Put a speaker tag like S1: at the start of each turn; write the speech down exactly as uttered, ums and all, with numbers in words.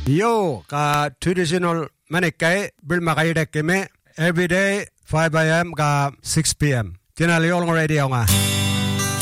S1: Yo ka traditional manikai bil makai dek keme every day five a m ka six p m Channel Yolong Radio nga.